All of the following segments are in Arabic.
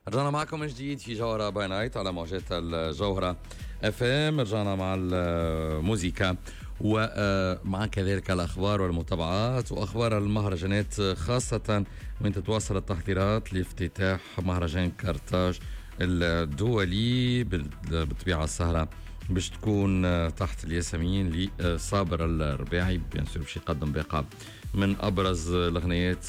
رجعنا معكم من جديد في جوهرة باي نايت على موجات الجوهرة اف ام. رجعنا مع الموسيقى ومع كذلك الأخبار والمتابعات وأخبار المهرجانات، خاصة وين تتواصل التحضيرات لافتتاح مهرجان كارتاج الدولي. بالطبيعة السهرة باش تكون تحت الياسمين لصابر الرباعي، بيان سور باش يقدم باقة من أبرز الأغنيات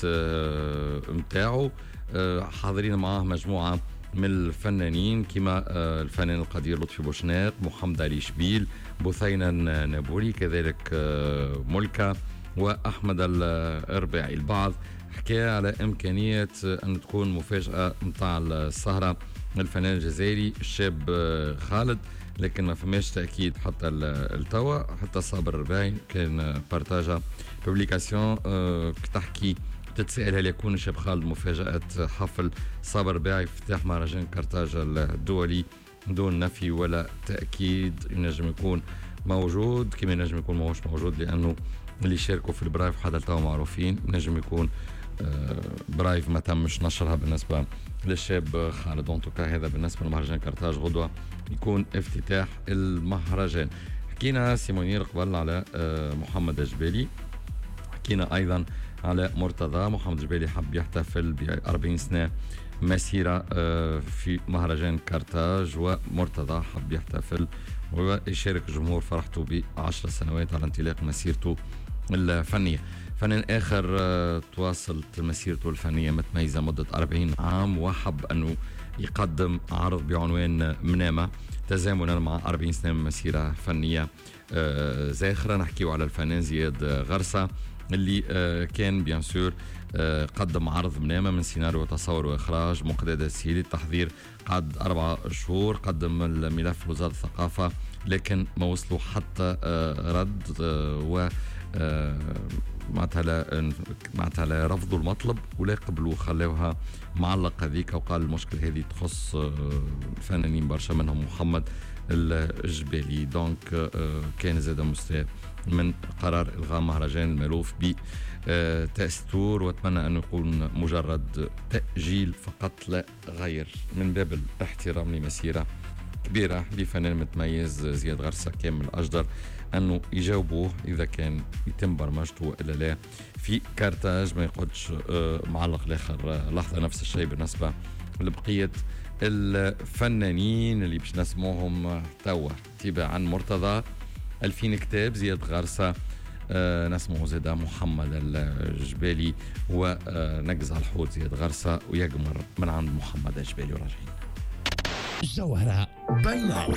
متاعو. حاضرين معاه مجموعة من الفنانين كما الفنان القدير لطفي بوشناق، محمد علي شبيل، بثينة نابولي، كذلك ملكة وأحمد الرباعي. البعض حكى على إمكانية أن تكون مفاجأة متاع السهرة الفنان الجزائري الشاب خالد، لكن ما فماش تأكيد حتى التوا. حتى صابر الرباعي كان بارتاجا بوبليكاسيون تحكي تتساءل هل يكون الشاب خالد مفاجأة حفل صابر الرباعي في افتتاح مهرجان كارتاج الدولي دون نفي ولا تأكيد. ينجم يكون موجود كما ينجم يكون ماهوش موجود، لأنه اللي شاركوا في البرايف حتى التوا معروفين. ينجم يكون برايف ما تمش نشرها بالنسبة للشاب خالد. انتوكا هذا بالنسبة لمهرجان كارتاج، غدوة يكون افتتاح المهرجان. حكينا سيمونير قبل على محمد الجبالي، حكينا أيضا على مرتضى. محمد الجبالي حب يحتفل ب 40 سنة مسيرة في مهرجان كارتاج، ومرتضى حب يحتفل ويشارك الجمهور فرحته ب10 سنوات على انطلاق مسيرته الفنية. فنان آخر تواصلت مسيرته الفنية متميزة مدة 40 عام، وحب أنه يقدم عرض بعنوان منامة تزامنا مع 40 سنة من مسيرة فنية زاخرة. نحكيه على الفنان زياد غرسة اللي كان بيان سور قدم عرض منامة من سيناريو وتصور وإخراج مقداد السيلي. التحضير قعد 4 شهور، قدم الملف لوزارة الثقافة لكن ما وصلوا حتى رد، و معناتها لا رفضوا المطلب ولا قبلوا، خلاوها معلق هذيك. وقال المشكلة هذه تخص الفنانين برشا منهم محمد الجبالي. دونك كان زاد مستاء من قرار إلغاء مهرجان المألوف بتأستور، واتمنى أن يكون مجرد تأجيل فقط لا غير، من باب الاحترام لمسيرة كبيرة لفنان متميز زياد غرسة. كان من الأجدر أنه يجاوبوه إذا كان يتم برمجته وإلا لا في كارتاج، ما يقعدش معلق الآخر لحظة. نفس الشيء بالنسبة لبقية الفنانين اللي باش نسموهم توا تباعا. مرتضى 2000 كتاب، زياد غرسة نسمه زيدا محمد الجبالي، ونقز على الحوت زياد غرسة ويقمر من عند محمد الجبالي. وراجعين جوهرة باي نايت.